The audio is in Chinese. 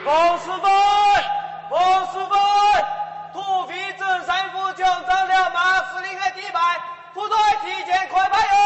王师傅，王师傅，土匪镇山府将张良马司令的地盘，副队提前快派